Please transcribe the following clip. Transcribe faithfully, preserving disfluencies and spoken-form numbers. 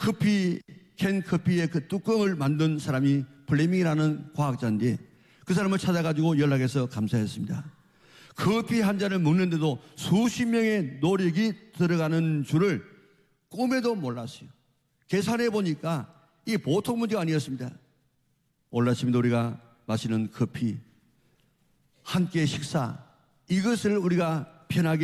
커피, 캔 커피의 그 뚜껑을 만든 사람이 플레밍이라는 과학자인데 그 사람을 찾아가지고 연락해서 감사했습니다. 커피 한 잔을 먹는데도 수십 명의 노력이 들어가는 줄을 꿈에도 몰랐어요. 계산해 보니까 이게 보통 문제가 아니었습니다. 오늘 아침에 우리가 마시는 커피, 한 끼의 식사, 이것을 우리가 편하게